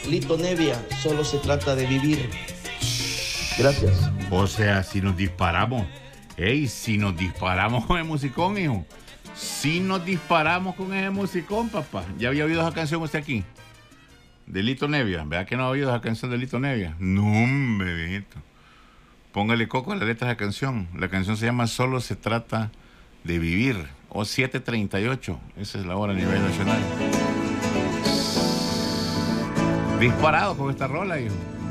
Lito Nevia, solo se trata de vivir. Gracias. O sea, si nos disparamos. Ey, si nos disparamos con el musicón, hijo. Si nos disparamos con ese musicón, papá. ¿Ya había oído esa canción usted aquí? De Lito Nevia. ¿Verdad que no ha oído esa canción de Lito Nevia? No, hombre, viejito. Póngale coco a la letra de esa canción. La canción se llama Solo se trata de vivir. O 7:38. Esa es la hora a nivel nacional. Disparado con esta rola, hijo.